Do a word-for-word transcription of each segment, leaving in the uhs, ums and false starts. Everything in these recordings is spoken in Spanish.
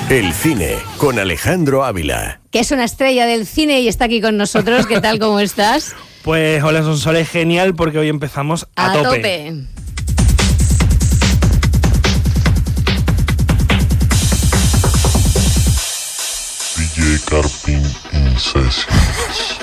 El cine con Alejandro Ávila. Que es una estrella del cine y está aquí con nosotros. ¿Qué tal? ¿Cómo estás? Pues hola, Sonsoles, genial porque hoy empezamos a, a tope. tope. D J Carping in Sessions.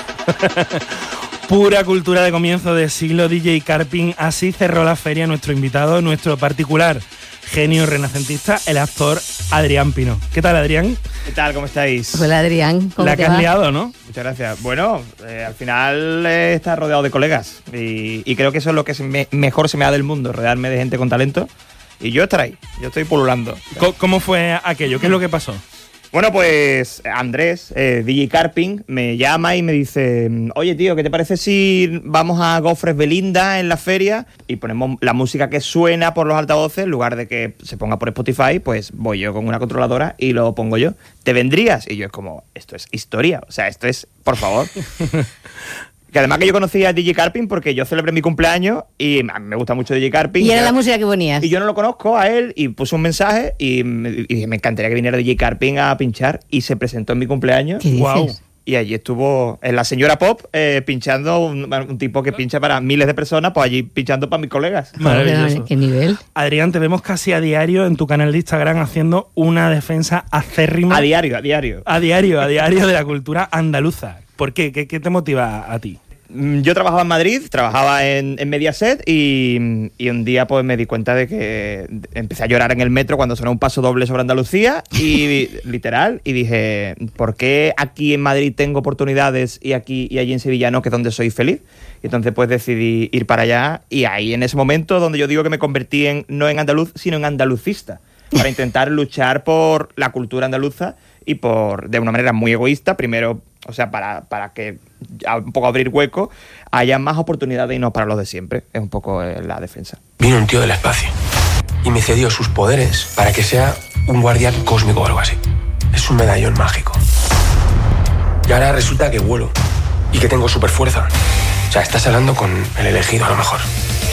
Pura cultura de comienzo de siglo, D J Carping. Así cerró la feria nuestro invitado, nuestro particular genio renacentista, el actor Adrián Pino. ¿Qué tal, Adrián? ¿Qué tal? ¿Cómo estáis? Hola, Adrián. ¿Cómo La te que va? has liado, ¿no? Muchas gracias. Bueno, eh, al final eh, está rodeado de colegas y, y creo que eso es lo que se me, mejor se me da del mundo, rodearme de gente con talento y yo estar ahí, yo estoy pululando. ¿Cómo, cómo fue aquello? ¿Qué es lo que pasó? Bueno, pues Andrés, eh, D J Carping, me llama y me dice: oye, tío, ¿qué te parece si vamos a Gofres Belinda en la feria y ponemos la música que suena por los altavoces en lugar de que se ponga por Spotify? Pues voy yo con una controladora y lo pongo yo. ¿Te vendrías? Y yo es como, esto es historia, o sea, esto es, por favor. Que además que yo conocí a D J Carping porque yo celebré mi cumpleaños y a mí me gusta mucho D J Carping. Y era yo, la música que ponías. Y yo no lo conozco a él y puse un mensaje y me, y dije, me encantaría que viniera D J Carping a pinchar y se presentó en mi cumpleaños. ¿Qué dices? Guau. Y allí estuvo en la señora Pop eh, pinchando, un, un tipo que pincha para miles de personas, pues allí pinchando para mis colegas. Maravilloso. ¿Qué nivel? Adrián, te vemos casi a diario en tu canal de Instagram haciendo una defensa acérrima. A diario, a diario. A diario, a diario de la cultura andaluza. ¿Por qué? ¿Qué, qué te motiva a ti? Yo trabajaba en Madrid, trabajaba en, en Mediaset y, y un día pues me di cuenta de que empecé a llorar en el metro cuando sonó un paso doble sobre Andalucía y literal, y dije, ¿por qué aquí en Madrid tengo oportunidades y aquí y allí en Sevilla no, que es donde soy feliz? Y entonces pues decidí ir para allá y ahí en ese momento donde yo digo que me convertí en no en andaluz, sino en andalucista, para intentar luchar por la cultura andaluza y por, de una manera muy egoísta, primero, o sea, para, para que un poco abrir hueco, haya más oportunidades y no para los de siempre. Es un poco eh, la defensa. Vino un tío del espacio y me cedió sus poderes para que sea un guardián cósmico o algo así. Es un medallón mágico. Y ahora resulta que vuelo y que tengo super fuerza. O sea, estás hablando con el elegido a lo mejor.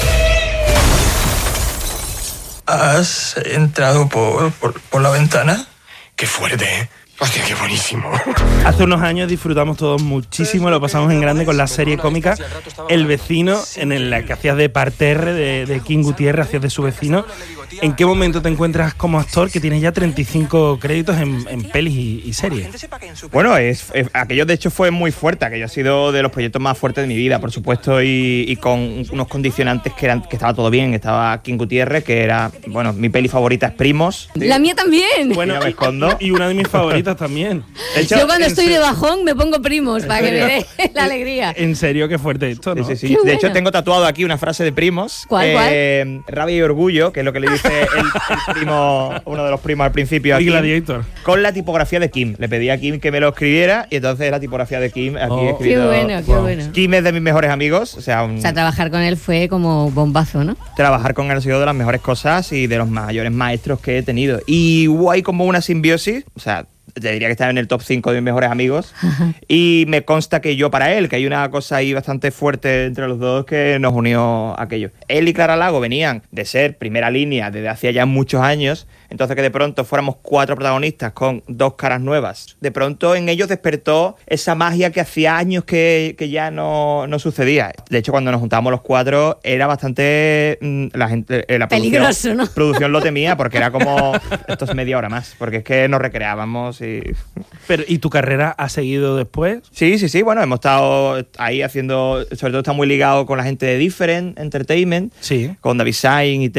¿Has entrado por, por, por la ventana? Qué fuerte, ¿eh? Hostia, qué buenísimo. Hace unos años disfrutamos todos muchísimo, lo pasamos en grande con la serie cómica El Vecino, en la que hacías de parterre de, de King Gutiérrez, hacías de su vecino. ¿En qué momento te encuentras como actor que tienes ya treinta y cinco créditos en, en pelis y, y series? Bueno, es, es, aquello de hecho fue muy fuerte, aquello ha sido de los proyectos más fuertes de mi vida, por supuesto, y, y con unos condicionantes que eran que estaba todo bien. Estaba King Gutiérrez, que era, bueno, mi peli favorita es Primos. La mía también. Bueno, no me escondo. Y una de mis favoritas también. De hecho, Yo cuando en estoy serio- de bajón me pongo Primos para que me dé la alegría. En serio, qué fuerte esto, ¿no? Sí, sí, sí. Qué De bueno. hecho, tengo tatuado aquí una frase de Primos. ¿Cuál, eh, Rabia y orgullo, que es lo que le dice el, el primo, uno de los primos al principio. a Y Kim, Gladiator. con la tipografía de Kim. Le pedí a Kim que me lo escribiera y entonces la tipografía de Kim aquí Oh. escrito. Qué bueno, qué Wow. bueno. Kim es de mis mejores amigos, o sea, un, O sea, trabajar con él fue como bombazo, ¿no? trabajar con él ha sido de las mejores cosas y de los mayores maestros que he tenido. Y hubo ahí como una simbiosis, o sea, te diría que está en el top cinco de mis mejores amigos. Y me consta que yo para él, que hay una cosa ahí bastante fuerte entre los dos que nos unió aquello. Él y Clara Lago venían de ser primera línea desde hacía ya muchos años, entonces que de pronto fuéramos cuatro protagonistas con dos caras nuevas. De pronto en ellos despertó esa magia que hacía años que, que ya no, no sucedía. De hecho, cuando nos juntábamos los cuatro era bastante... mm, la gente, eh, la producción, Peligroso, ¿no? producción lo temía porque era como... Esto es media hora más, porque es que nos recreábamos y... Pero, ¿y tu carrera ha seguido después? Sí, sí, sí, bueno, hemos estado ahí haciendo... Sobre todo está muy ligado con la gente de Different Entertainment, Sí. con David Sain y